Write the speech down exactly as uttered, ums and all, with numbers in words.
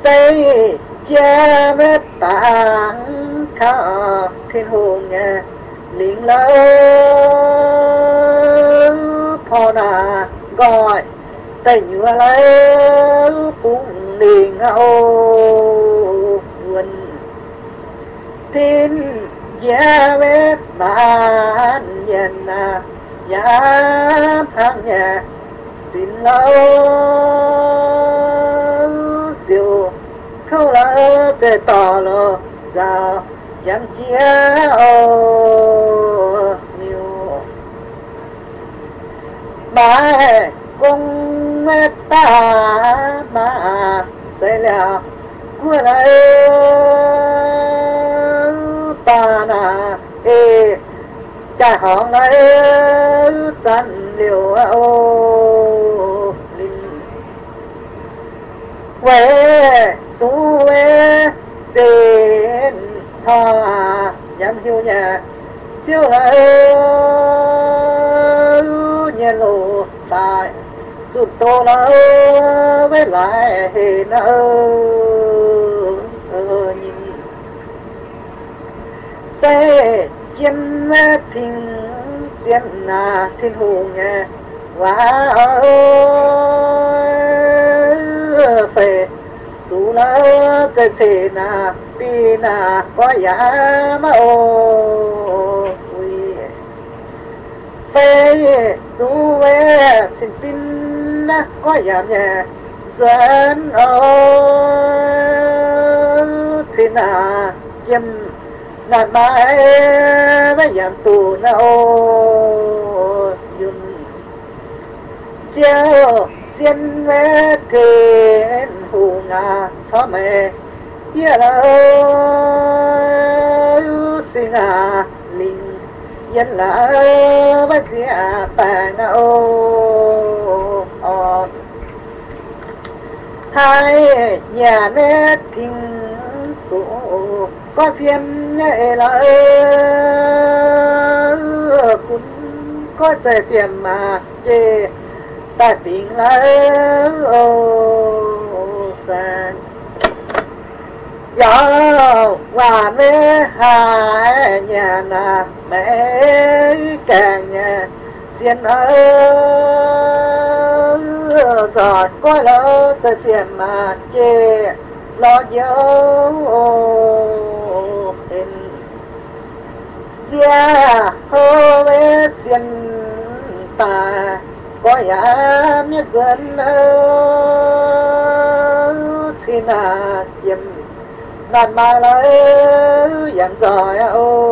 xây cha với tảng khảo thiên hùng nghe liền lỡ thọ nà gọi tay nhựa lấy bụng liền âu quần thiên gia với bạn nhân à giá hàng nhà xin lâu siêu khâu lỡ sẽ tỏ lộ sao chẳng chia ô nhiều bà cùng ta mà sẽ là của lại ta na ê cha hòn lại chân liều ô linh quê chú quê trên cho nhắm hiu nhà chiếu lại nhà lộ tại chút tô lỡ với lại hình nhìn xe chân thiên chân là thiên hùng nhà và phê dù lỡ chơi xe na pi na có giá mà ô phê dù về xin pin na có giá nhà doan ô xin na chim nàn mãi với giảm tù na ô yun chiều xin về thiên hùng à cho mẹ ya la xin à linh yên là với chị bà na ô hai nhà nét thình số có phiền nhẹ là cũng có sẽ phiền mà chê ta tình là ô san gió và mẹ hai nhà na mẹ càng nhà xiên ơi rồi có lỡ sẽ phiền mà chê lo dấu hình cha hô với xiên ta có giá miết dân ơ xin à chìm nàn mà lấy dặn dòi ô